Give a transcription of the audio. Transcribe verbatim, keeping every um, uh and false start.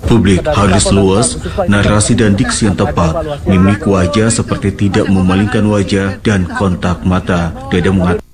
Publik harus luas, narasi dan diksi yang tepat, mimik wajah seperti tidak memalingkan wajah, dan kontak mata. Dede mengatakan